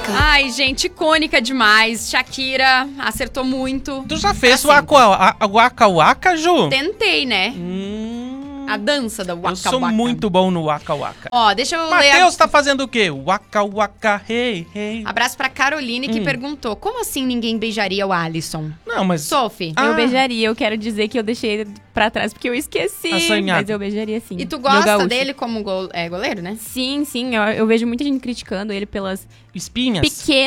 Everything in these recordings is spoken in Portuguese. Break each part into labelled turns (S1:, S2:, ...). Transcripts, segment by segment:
S1: Ai, gente, icônica demais. Shakira acertou muito.
S2: Tu já fez o Waka Waka, Ju?
S1: Tentei, né? A dança da Waka Waka.
S2: Eu sou muito bom no Waka Waka.
S1: Ó, deixa eu ler.
S2: Matheus tá fazendo o quê? Waka Waka, hey, hey.
S1: Abraço pra Caroline, que perguntou: como assim ninguém beijaria o Alisson?
S2: Não, mas...
S1: Sophie.
S3: Eu beijaria, eu quero dizer que eu deixei ele pra trás porque eu esqueci.
S2: Assanhado.
S3: Mas eu beijaria sim.
S1: E tu gosta dele como goleiro, né?
S3: Sim, sim. Eu vejo muita gente criticando ele pelas
S2: espinhas?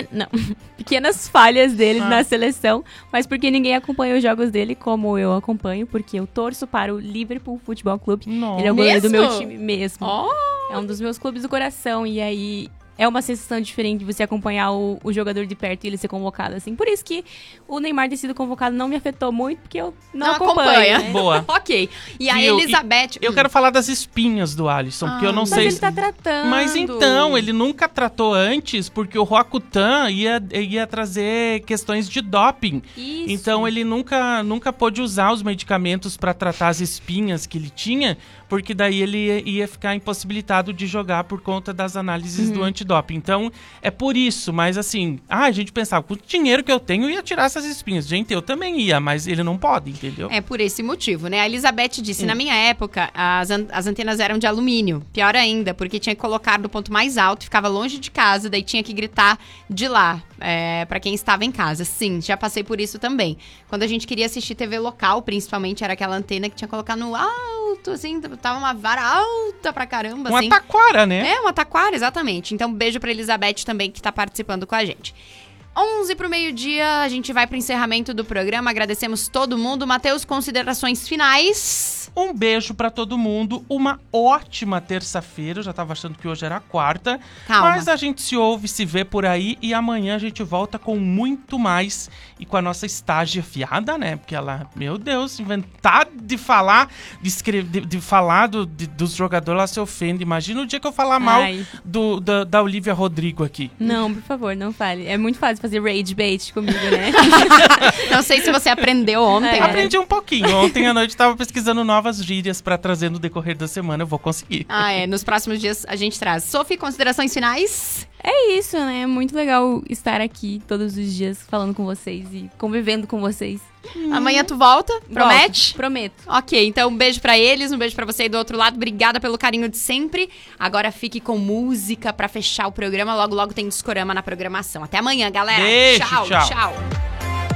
S3: pequenas falhas dele na seleção, mas porque ninguém acompanha os jogos dele como eu acompanho, porque eu torço para o Liverpool Futebol Clube.
S2: Não.
S3: Ele é o goleiro do meu time mesmo.
S1: Oh.
S3: É um dos meus clubes do coração. E aí é uma sensação diferente de você acompanhar o jogador de perto e ele ser convocado assim. Por isso que o Neymar ter sido convocado não me afetou muito, porque eu não acompanho. Né?
S2: Boa.
S1: Ok. E a Elizabeth...
S2: Eu quero falar das espinhas do Alisson, porque eu não sei...
S3: Mas ele tá tratando.
S2: Mas então, ele nunca tratou antes, porque o Roacutan ia trazer questões de doping.
S3: Isso.
S2: Então ele nunca pôde usar os medicamentos para tratar as espinhas que ele tinha, porque daí ele ia ficar impossibilitado de jogar por conta das análises do antidoping. Então, é por isso, mas assim, a gente pensava, com o dinheiro que eu tenho, eu ia tirar essas espinhas. Gente, eu também ia, mas ele não pode, entendeu?
S1: É por esse motivo, né? A Elizabeth disse, na minha época, as antenas eram de alumínio. Pior ainda, porque tinha que colocar no ponto mais alto, ficava longe de casa, daí tinha que gritar de lá, pra quem estava em casa. Sim, já passei por isso também. Quando a gente queria assistir TV local, principalmente, era aquela antena que tinha que colocar no alto, assim, tava uma vara alta pra caramba, assim.
S2: Uma taquara, né?
S1: É, uma taquara, exatamente. Então, beijo pra Elizabeth também, que tá participando com a gente. 11 pro meio-dia, a gente vai pro encerramento do programa. Agradecemos todo mundo. Matheus, considerações finais?
S2: Um beijo pra todo mundo. Uma ótima terça-feira. Eu já tava achando que hoje era quarta.
S1: Calma.
S2: Mas a gente se ouve, se vê por aí. E amanhã a gente volta com muito mais. E com a nossa estágia afiada, né? Porque ela, meu Deus, inventar de falar, de escrever, de falar dos jogadores, ela se ofende. Imagina o dia que eu falar mal da Olivia Rodrigo aqui.
S3: Não, por favor, não fale. É muito fácil fazer rage bait comigo, né?
S1: Não sei se você aprendeu ontem.
S2: Aprendi um pouquinho. Ontem à noite estava pesquisando novas gírias pra trazer no decorrer da semana. Eu vou conseguir.
S1: Nos próximos dias a gente traz. Sophie, considerações finais?
S3: É isso, né? É muito legal estar aqui todos os dias falando com vocês e convivendo com vocês.
S1: Amanhã tu volta? Promete?
S3: Volto, prometo.
S1: Ok, então um beijo pra eles, um beijo pra você aí do outro lado. Obrigada pelo carinho de sempre. Agora fique com música pra fechar o programa. Logo, logo tem Discorama na programação. Até amanhã, galera.
S2: Beijo,
S1: tchau.